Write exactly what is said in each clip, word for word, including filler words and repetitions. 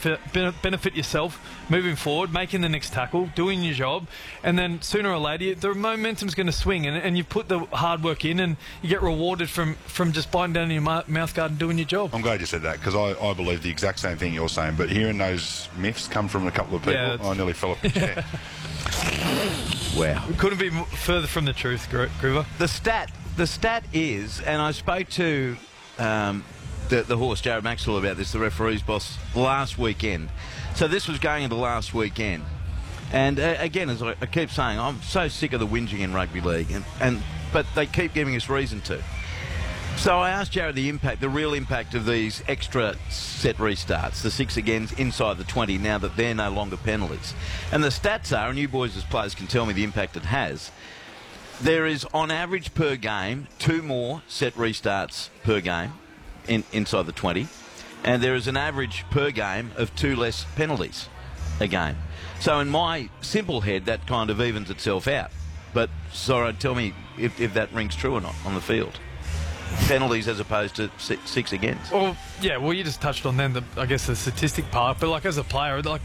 benefit, benefit yourself moving forward, making the next tackle, doing your job, and then sooner or later the momentum's going to swing, and, and you put the hard work in, and you get rewarded from, from just biting down your mouth guard and doing your job. I'm glad you said that, because I, I believe the exact same thing you're saying, but hearing those myths come from a couple of people, yeah, I nearly fell off the chair. Wow. Couldn't be further from the truth, Groover. The stat, the stat is, and I spoke to um, the, the horse, Jared Maxwell, about this, the referee's boss, last weekend. So this was going into last weekend. And uh, again, as I, I keep saying, I'm so sick of the whinging in rugby league, and, and but they keep giving us reason to. So I asked Jared the impact, the real impact of these extra set restarts, the six agains inside the twenty, now that they're no longer penalties. And the stats are, and you boys as players can tell me the impact it has, there is on average per game two more set restarts per game in, inside the twenty, and there is an average per game of two less penalties a game. So in my simple head, that kind of evens itself out. But, Zorro, tell me if, if that rings true or not on the field. Penalties as opposed to six, six agains. Well, yeah, well, you just touched on then, the, I guess, the statistic part. But, like, as a player, like,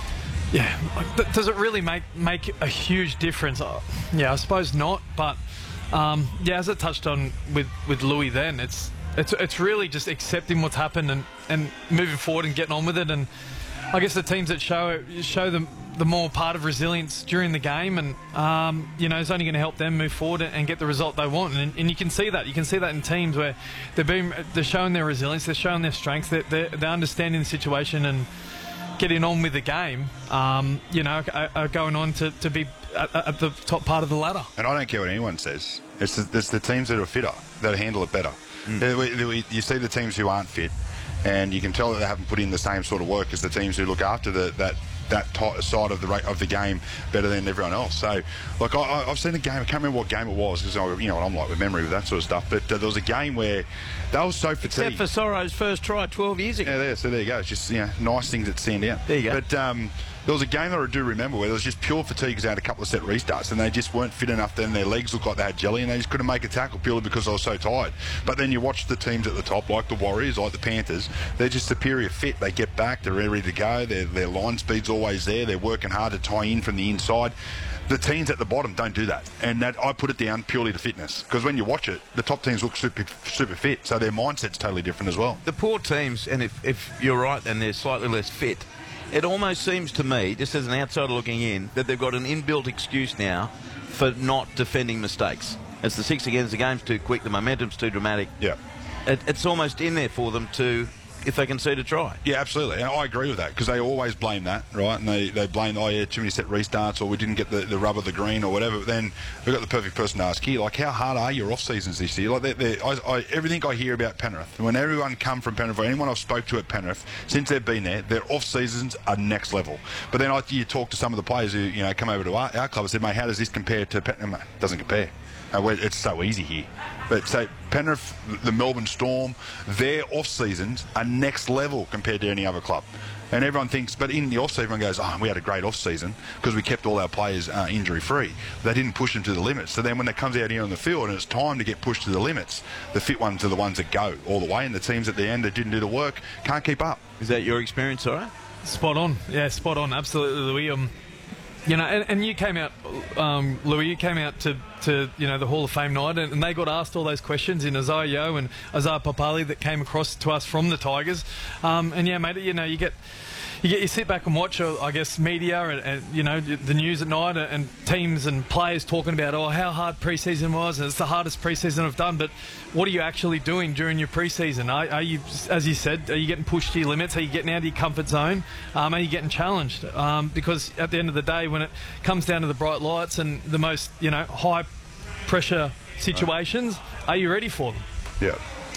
yeah, like, th- does it really make make a huge difference? Uh, yeah, I suppose not. But, um, yeah, as I touched on with, with Louis then, it's it's it's really just accepting what's happened and, and moving forward and getting on with it. And I guess the teams that show show them the more part of resilience during the game, and um, you know, it's only going to help them move forward and, and get the result they want. And, and you can see that. You can see that in teams where they're being, they're showing their resilience, they're showing their strength, they're, they're, they're understanding the situation and getting on with the game. Um, you know, are, are going on to, to be at, at the top part of the ladder. And I don't care what anyone says. It's the, it's the teams that are fitter that handle it better. Mm. You see the teams who aren't fit, and you can tell that they haven't put in the same sort of work as the teams who look after the, that that t- side of the rate of the game better than everyone else. So, like, I, I've seen a game, I can't remember what game it was, because, you know what I'm like with memory with that sort of stuff, but uh, there was a game where they were so fatigued. Except for Sorrow's first try twelve years ago. Yeah, there, so there you go. It's just, you know, nice things that stand out. There you go. But um, there was a game that I do remember where there was just pure fatigue because they had a couple of set restarts and they just weren't fit enough. Then their legs looked like they had jelly and they just couldn't make a tackle purely because they were so tired. But then you watch the teams at the top, like the Warriors, like the Panthers, they're just superior fit. They get back, they're ready to go, their, their line speed's always there, they're working hard to tie in from the inside. The teams at the bottom don't do that, and that I put it down purely to fitness, because when you watch it, the top teams look super super fit, so their mindset's totally different as well. The poor teams, and if, if you're right and they're slightly less fit, it almost seems to me, just as an outsider looking in, that they've got an inbuilt excuse now for not defending mistakes. It's the six against the game's too quick, the momentum's too dramatic. Yeah, it, it's almost in there for them to, if they can see to try. Yeah, absolutely. And I agree with that, because they always blame that, right? And they, they blame, oh, yeah, too many set restarts, or we didn't get the, the rub of the green or whatever. But then we've got the perfect person to ask here, like, how hard are your off-seasons this year? Like, they're, they're, I, I, everything I hear about Penrith, when everyone come from Penrith, or anyone I've spoke to at Penrith, since they've been there, their off-seasons are next level. But then I, you talk to some of the players who, you know, come over to our, our club and say, mate, how does this compare to Penrith? It doesn't compare. Uh, it's so easy here. But say Penrith, the Melbourne Storm, their off-seasons are next level compared to any other club. And everyone thinks, but in the off-season, everyone goes, oh, we had a great off-season because we kept all our players uh, injury-free. They didn't push them to the limits. So then when it comes out here on the field and it's time to get pushed to the limits, the fit ones are the ones that go all the way, and the teams at the end that didn't do the work can't keep up. Is that your experience, all right? Spot on. Yeah, spot on. Absolutely, Louis. Um, You know, and, and you came out, um, Louis, you came out to, to, you know, the Hall of Fame night, and, and they got asked all those questions in Isaiah Yeo and Isaiah Papali that came across to us from the Tigers. Um, and, yeah, mate, you know, you get... You get you sit back and watch, uh, I guess, media and, and you know the news at night, and teams and players talking about oh how hard pre-season was, and it's the hardest pre-season I've done. But what are you actually doing during your pre-season? Are, are you, as you said, are you getting pushed to your limits? Are you getting out of your comfort zone? Um, are you getting challenged? Um, because at the end of the day, when it comes down to the bright lights and the most you know high pressure situations, are you ready for them? Yeah.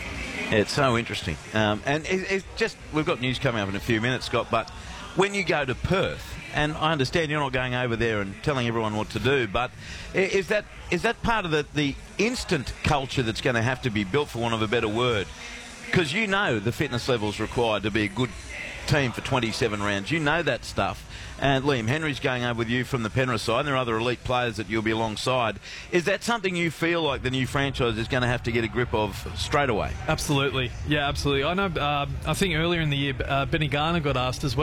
It's so interesting. Um, and it, it's just, we've got news coming up in a few minutes, Scott, but when you go to Perth, and I understand you're not going over there and telling everyone what to do, but is that is that part of the, the instant culture that's going to have to be built, for want of a better word? Because you know the fitness levels required to be a good team for twenty-seven rounds. You know that stuff. And Liam Henry's going over with you from the Penrith side, and there are other elite players that you'll be alongside. Is that something you feel like the new franchise is going to have to get a grip of straight away? Absolutely. Yeah, absolutely. I know, uh, I think earlier in the year, uh, Benny Garner got asked as well.